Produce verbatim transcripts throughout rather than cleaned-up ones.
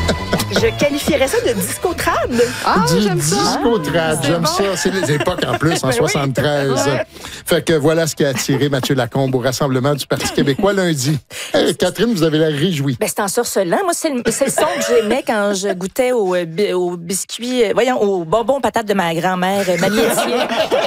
Je qualifierais ça de disco-trad. Ah, du j'aime ça. disco-trad, C'est j'aime bon. ça. C'est les époques en plus, en Ben oui. soixante-treize. Ouais. Fait que voilà ce qui a attiré Mathieu Lacombe au Rassemblement du Parti québécois lundi. Hey, Catherine, vous avez l'air réjouie. Ben, c'est en surcelant. Moi, c'est le, c'est le son que j'aimais quand je goûtais au, euh, bi- au biscuit, euh, voyons, au bonbon patate de ma grand-mère, euh, Mamie Etienne.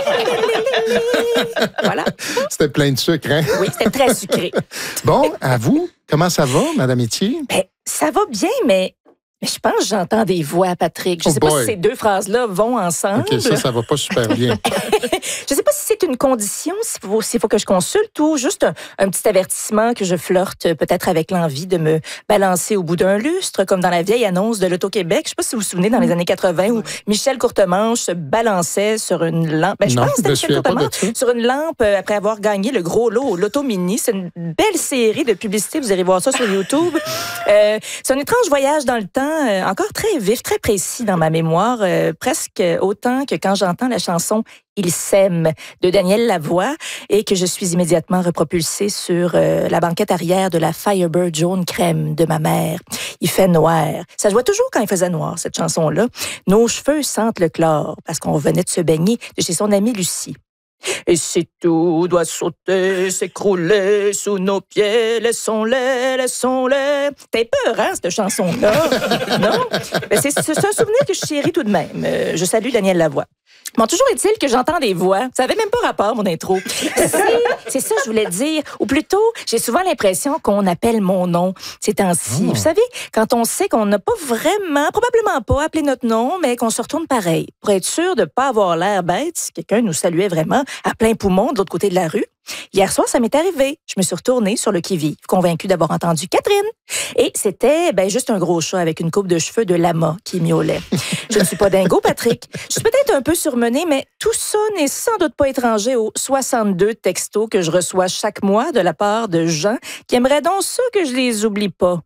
Voilà. C'était plein de sucre, hein? Oui, c'était très sucré. Bon, à vous, comment ça va, Madame Etier? Ben, ça va bien, mais, mais je pense que j'entends des voix, Patrick. Je Oh sais pas boy. si ces deux phrases-là vont ensemble. OK, ça, ça va pas super bien. Je sais pas si c'est une condition, s'il faut, s'il faut que je consulte ou juste un, un petit avertissement que je flirte peut-être avec l'envie de me balancer au bout d'un lustre, comme dans la vieille annonce de l'Auto-Québec. Je sais pas si vous vous souvenez, dans les années quatre-vingt, où Michel Courtemanche se balançait sur une lampe. Ben, je Non, pense que je me c'était Michel souviens pas de Courtemanche, ça. sur une lampe euh, après avoir gagné le gros lot au Loto Mini. C'est une belle série de publicités. Vous irez voir ça sur YouTube. Euh, c'est un étrange voyage dans le temps, euh, encore très vif, très précis dans ma mémoire, euh, presque autant que quand j'entends la chanson Il s'aime de Daniel Lavoie et que je suis immédiatement repropulsée sur euh, la banquette arrière de la Firebird jaune crème de ma mère. Il fait noir. Ça jouait toujours quand il faisait noir, cette chanson-là. Nos cheveux sentent le chlore parce qu'on venait de se baigner de chez son amie Lucie. Et si tout doit sauter, s'écrouler sous nos pieds, laissons-les, laissons-les. T'es peur, hein, cette chanson-là? Non? Ben, c'est, c'est un souvenir que je chéris tout de même. Euh, je salue Daniel Lavoie. Bon, toujours est-il que j'entends des voix. Ça avait même pas rapport, mon intro. C'est, c'est ça que je voulais dire. Ou plutôt, j'ai souvent l'impression qu'on appelle mon nom ces temps-ci. Oh. Vous savez, quand on sait qu'on n'a pas vraiment, probablement pas appelé notre nom, mais qu'on se retourne pareil, pour être sûr de pas avoir l'air bête si quelqu'un nous saluait vraiment à plein poumon de l'autre côté de la rue. Hier soir, ça m'est arrivé. Je me suis retournée sur le qui-vive, convaincue d'avoir entendu Catherine. Et c'était ben, juste un gros chat avec une coupe de cheveux de lama qui miaulait. Je ne suis pas dingo, Patrick. Je suis peut-être un peu surmenée, mais tout ça n'est sans doute pas étranger aux soixante-deux textos que je reçois chaque mois de la part de gens qui aimeraient donc ça que je les oublie pas.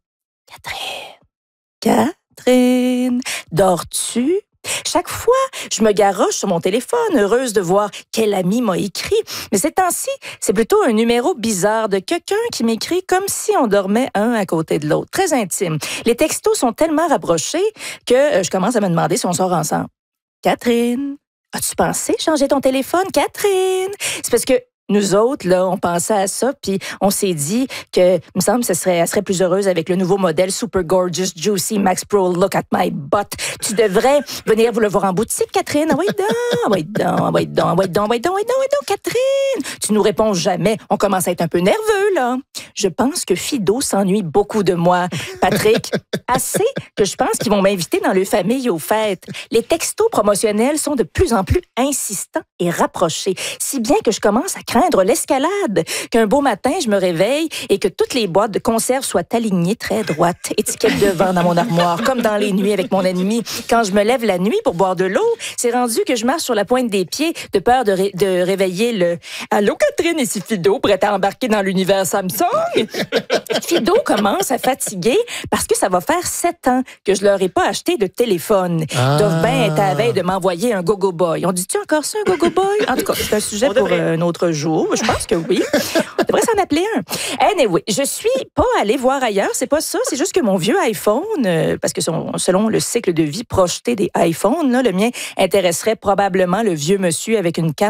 Catherine, Catherine, dors-tu? Chaque fois, je me garoche sur mon téléphone, heureuse de voir quel ami m'a écrit. Mais ces temps-ci, c'est plutôt un numéro bizarre de quelqu'un qui m'écrit comme si on dormait un à côté de l'autre. Très intime. Les textos sont tellement rapprochés que euh, je commence à me demander si on sort ensemble. Catherine, as-tu pensé changer ton téléphone, Catherine? C'est parce que nous autres, là, on pensait à ça, puis on s'est dit que, il me semble, que serait, elle serait plus heureuse avec le nouveau modèle Super Gorgeous Juicy Max Pro Look at My Butt. Tu devrais venir vous le voir en boutique, Catherine. Ah oui, donc, ah oui, donc, ah oui, donc, ah oui, donc, ah oui, donc, ah oui, donc, ah oui, donc, Catherine. Tu nous réponds jamais. On commence à être un peu nerveux, là. Je pense que Fido s'ennuie beaucoup de moi, Patrick. Assez que je pense qu'ils vont m'inviter dans leur famille aux fêtes. Les textos promotionnels sont de plus en plus insistants et rapprochés, si bien que je commence à craindre l'escalade, qu'un beau matin, je me réveille et que toutes les boîtes de conserve soient alignées très droites, étiquette devant dans mon armoire, comme dans les nuits avec mon ennemi. Quand je me lève la nuit pour boire de l'eau, c'est rendu que je marche sur la pointe des pieds de peur de, ré- de réveiller le « Allô, Catherine, ici Fido, prête à embarquer dans l'univers Samsung? » Fido commence à fatiguer parce que ça va faire sept ans que je leur ai pas acheté de téléphone. Ils Ah. doivent bien être à la veille de m'envoyer un Go-Go Boy. On dit-tu encore ça, un Go-Go Boy? En tout cas, c'est un sujet On pour devrait. euh, un autre jour. Je pense que oui. On devrait s'en appeler un. Anyway, je suis pas allée voir ailleurs. C'est pas ça. C'est juste que mon vieux iPhone, euh, parce que son- selon le cycle de vie projeté des iPhones, là, le mien intéresserait probablement le vieux monsieur avec une carte